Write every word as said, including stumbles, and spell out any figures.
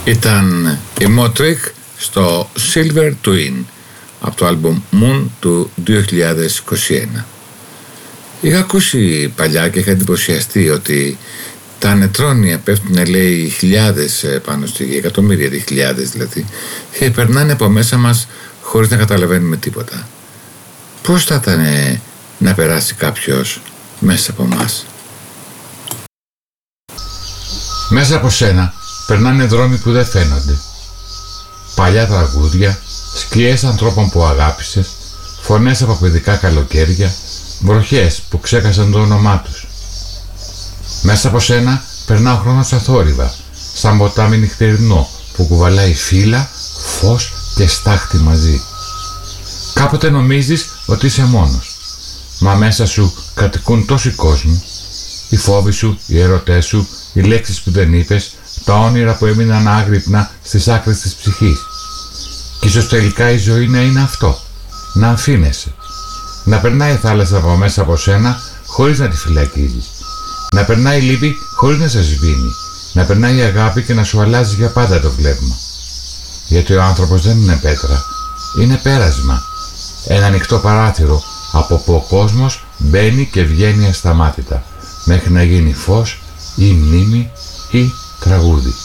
Ήταν η Motric στο Silver Twin από το άλμπουμ Moon του δύο χιλιάδες είκοσι ένα. Είχα ακούσει παλιά και είχα εντυπωσιαστεί ότι τα νετρόνια πέφτουν, λέει, χιλιάδες πάνω στη γη, εκατομμύρια τη χιλιάδες δηλαδή, και περνάνε από μέσα μας χωρίς να καταλαβαίνουμε τίποτα. Πώς θα ήταν να περάσει κάποιος μέσα από μας? Μέσα από σένα περνάνε δρόμοι που δεν φαίνονται. Παλιά τραγούδια, σκιές ανθρώπων που αγάπησες, φωνές από παιδικά καλοκαίρια, βροχές που ξέχασαν το όνομά τους. Μέσα από σένα περνά ο χρόνος αθόρυβα, σαν ποτάμι νυχτερινό που κουβαλάει φύλλα, φως και στάχτη μαζί. Κάποτε νομίζεις ότι είσαι μόνος, μα μέσα σου κατοικούν τόσοι κόσμοι. Οι φόβοι σου, οι ερωτές σου, οι λέξεις που δεν είπες, τα όνειρα που έμειναν άγρυπνα στις άκρες της ψυχής. Κι ίσως τελικά η ζωή να είναι αυτό, να αμφίνεσαι. Να περνάει η θάλασσα από μέσα από σένα χωρίς να τη φυλακίζεις. Να περνάει η λύπη χωρίς να σε σβήνει. Να περνάει η αγάπη και να σου αλλάζει για πάντα το βλέμμα. Γιατί ο άνθρωπος δεν είναι πέτρα, είναι πέρασμα. Ένα ανοιχτό παράθυρο από που ο κόσμος μπαίνει και βγαίνει ασταμάτητα, μέχρι να γίνει φως ή μνήμη ή τραγούδι.